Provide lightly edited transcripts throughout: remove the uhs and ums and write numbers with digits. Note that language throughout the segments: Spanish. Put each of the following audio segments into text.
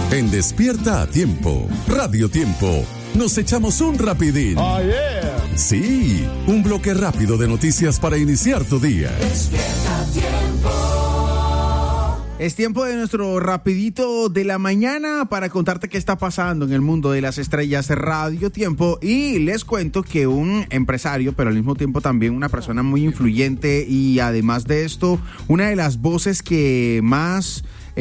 En Despierta a Tiempo, Radio Tiempo, nos echamos un rapidín. Oh, yeah. Sí, un bloque rápido de noticias para iniciar tu día. Despierta a Tiempo. Es tiempo de nuestro rapidito de la mañana para contarte qué está pasando en el mundo de las estrellas Radio Tiempo. Y les cuento que un empresario, pero al mismo tiempo también una persona muy influyente y además de esto, una de las voces que más...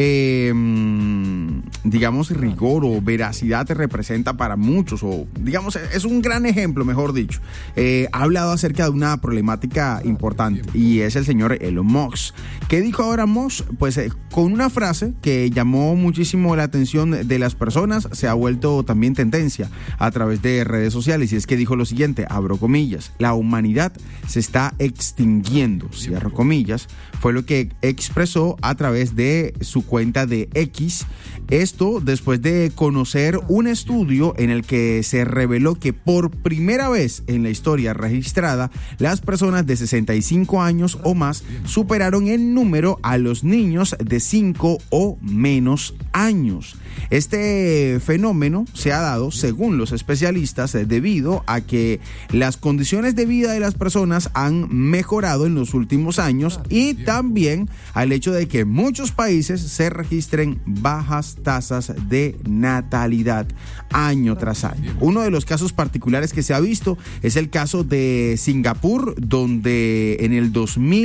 digamos, rigor o veracidad te representa para muchos, o digamos, es un gran ejemplo, mejor dicho. Ha hablado acerca de una problemática importante y es el señor Elon Musk. ¿Qué dijo ahora Musk? Pues con una frase que llamó muchísimo la atención de las personas, se ha vuelto también tendencia a través de redes sociales, y es que dijo lo siguiente, abro comillas: la humanidad se está extinguiendo, cierro comillas. Fue lo que expresó a través de su cuenta de X. Esto después de conocer un estudio en el que se reveló que por primera vez en la historia registrada, las personas de 65 años o más superaron en número a los niños de 5 o menos años. Este fenómeno se ha dado, según los especialistas, debido a que las condiciones de vida de las personas han mejorado en los últimos años, y también al hecho de que en muchos países se registren bajas tasas de natalidad año tras año. Uno de los casos particulares que se ha visto es el caso de Singapur, donde en el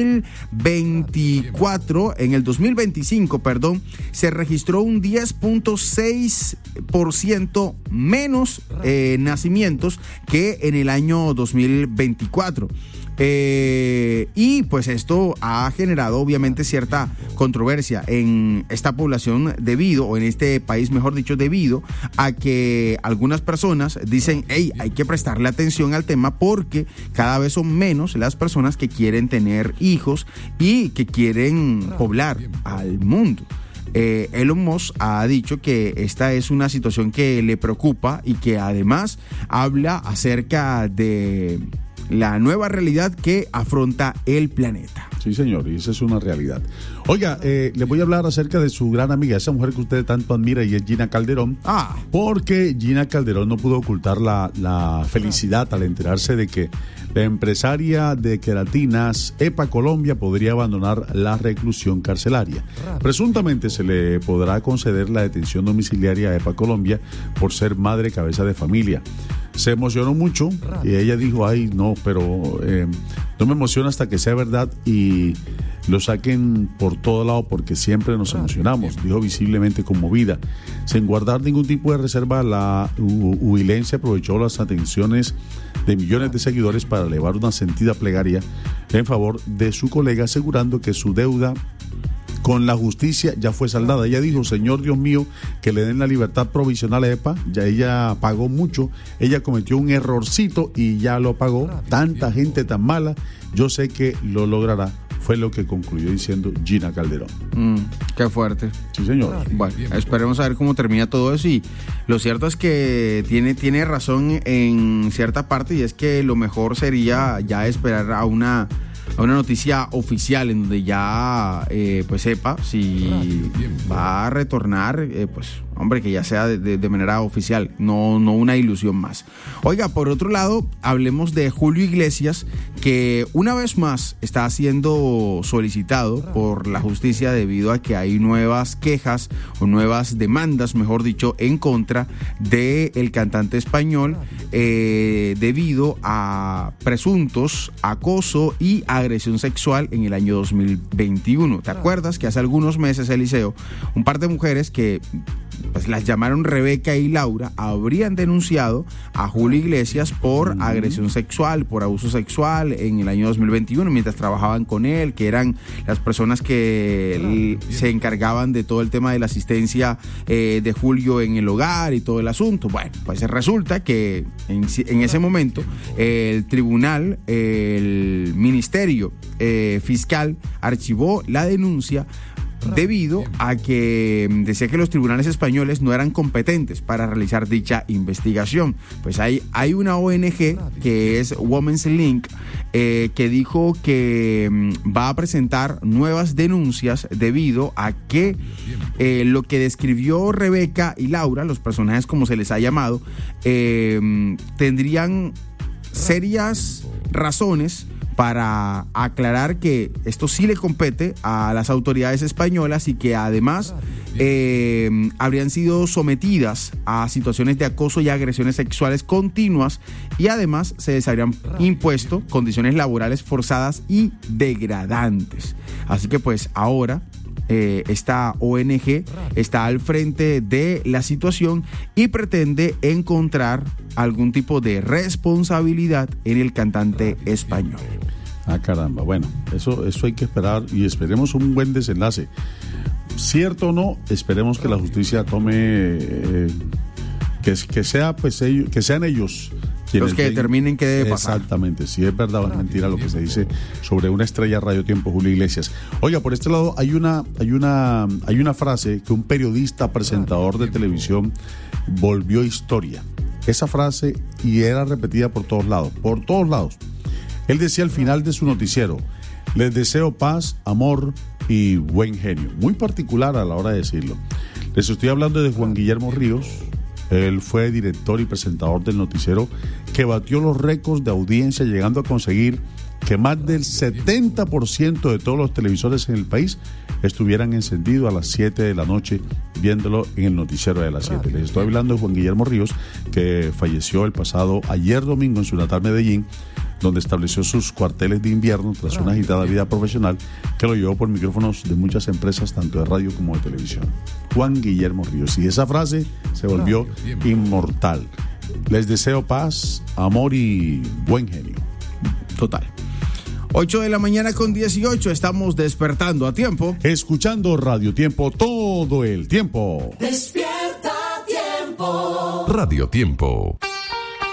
2025, se registró un 10.6% menos nacimientos que en el año 2024. Y pues esto ha generado obviamente cierta controversia en esta población o en este país, mejor dicho, debido a que algunas personas dicen, hey, hay que prestarle atención al tema porque cada vez son menos las personas que quieren tener hijos y que quieren poblar al mundo. Elon Musk ha dicho que esta es una situación que le preocupa y que además habla acerca de la nueva realidad que afronta el planeta. Sí, señor, y esa es una realidad. Oiga, les voy a hablar acerca de su gran amiga, esa mujer que usted tanto admira, y es Gina Calderón. Porque Gina Calderón no pudo ocultar la felicidad al enterarse de que la empresaria de queratinas EPA Colombia podría abandonar la reclusión carcelaria. Presuntamente se le podrá conceder la detención domiciliaria a EPA Colombia por ser madre cabeza de familia. Se emocionó mucho y ella dijo, ay no, pero no me emociona hasta que sea verdad y lo saquen por todo lado, porque siempre nos emocionamos, dijo visiblemente conmovida. Sin guardar ningún tipo de reserva, la huilense aprovechó las atenciones de millones de seguidores para elevar una sentida plegaria en favor de su colega, asegurando que su deuda con la justicia ya fue saldada. Ella dijo, Señor Dios mío, que le den la libertad provisional a EPA. Ya ella pagó mucho, ella cometió un errorcito y ya lo pagó. Tanta gente tan mala, yo sé que lo logrará. Fue lo que concluyó diciendo Gina Calderón. Qué fuerte. Sí, señor. Bueno, esperemos a ver cómo termina todo eso, y lo cierto es que tiene razón en cierta parte, y es que lo mejor sería ya esperar a una noticia oficial en donde ya pues sepa si va a retornar, pues hombre, que ya sea de manera oficial, no una ilusión más. Oiga, por otro lado, hablemos de Julio Iglesias, que una vez más está siendo solicitado por la justicia debido a que hay nuevas quejas o nuevas demandas, mejor dicho, en contra del cantante español debido a presuntos acoso y agresión sexual en el año 2021. ¿Te acuerdas que hace algunos meses, Eliseo, un par de mujeres que pues las llamaron Rebeca y Laura, habrían denunciado a Julio Iglesias por agresión sexual, por abuso sexual en el año 2021 mientras trabajaban con él, que eran las personas que se encargaban de todo el tema de la asistencia de Julio en el hogar y todo el asunto? Bueno, pues resulta que en ese momento el tribunal, el ministerio fiscal archivó la denuncia debido a que decía que los tribunales españoles no eran competentes para realizar dicha investigación. Pues hay una ONG que es Women's Link que dijo que va a presentar nuevas denuncias debido a que lo que describió Rebeca y Laura, los personajes como se les ha llamado, tendrían serias razones para aclarar que esto sí le compete a las autoridades españolas y que además habrían sido sometidas a situaciones de acoso y agresiones sexuales continuas y además se les habrían impuesto condiciones laborales forzadas y degradantes. Así que pues ahora esta ONG está al frente de la situación y pretende encontrar algún tipo de responsabilidad en el cantante español. Ah, caramba, bueno, eso hay que esperar y esperemos un buen desenlace. Cierto o no, esperemos que la justicia tome, que sean ellos los que determinen qué debe pasar. Exactamente, si es verdad o es mentira lo que se dice sobre una estrella Radio Tiempo, Julio Iglesias. Oiga, por este lado hay una frase que un periodista presentador de televisión volvió historia. Esa frase y era repetida por todos lados. Él decía al final de su noticiero: les deseo paz, amor y buen genio. Muy particular a la hora de decirlo. Les estoy hablando de Juan Guillermo Ríos. Él fue director y presentador del noticiero que batió los récords de audiencia, llegando a conseguir que más del 70% de todos los televisores en el país estuvieran encendidos a las 7 de la noche viéndolo en el noticiero de las 7. Les estoy hablando de Juan Guillermo Ríos, que falleció ayer domingo en su natal Medellín, donde estableció sus cuarteles de invierno tras una agitada vida profesional que lo llevó por micrófonos de muchas empresas, tanto de radio como de televisión. Juan Guillermo Ríos. Y esa frase se volvió inmortal. Les deseo paz, amor y buen genio. Total. 8 de la mañana con 18, estamos despertando a tiempo. Escuchando Radio Tiempo todo el tiempo. Despierta a tiempo. Radio Tiempo.